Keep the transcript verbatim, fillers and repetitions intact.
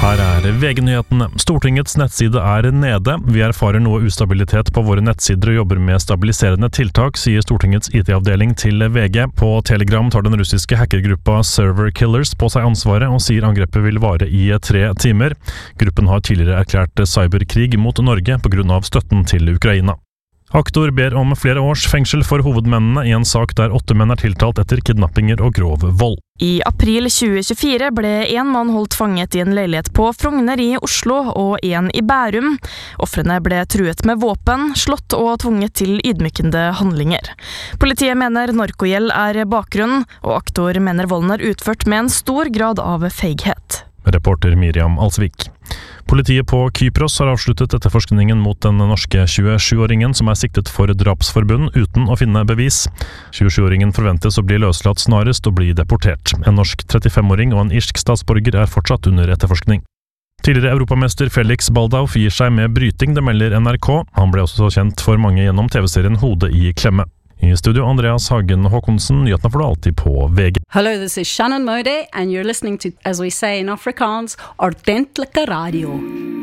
Her er V G-nyhetene. Stortingets nettside er nede. Vi erfarer noe ustabilitet på våre nettsider og jobber med stabiliserende tiltak, sier Stortingets I T-avdeling til V G. På Telegram tar den russiske hackergruppa Server Killers på seg ansvaret og sier angrepet vil vare I tre timer. Gruppen har tidligere erklært cyberkrig mot Norge på grunn av støtten til Ukraina. Aktor ber om flere års fengsel for hovedmennene I en sak der åtte menn er tiltalt etter kidnappinger og grov vold. I april tjue tjuefire ble en mann holdt fanget I en leilighet på Frogner I Oslo og en I Bærum. Offrene ble truet med våpen, slått og tvunget til ydmykende handlinger. Politiet mener narkogjeld er bakgrunnen, og aktor mener volden er utført med en stor grad av feighet. Reporter Miriam Alsvik. Politiet på Kypros har avsluttet etterforskningen mot den norske tjuesjuåringen som er siktet for drapsforbund uten å finne bevis. tjuesjuåringen forventes å bli løslatt snarest og bli deportert. En norsk trettifemåring og en irsk statsborger er fortsatt under etterforskning. Tidligere europamester Felix Baldauf gir seg med bryting, det melder N R K. Han ble også kjent for mange gjennom TV-serien Hodet I klemme. I studio Andreas Hagen Håkonsen, nyhetene får du alltid på V G. Hello, this is Shannon Modi and you're listening to, as we say in Afrikaans, Ordentlige Radio.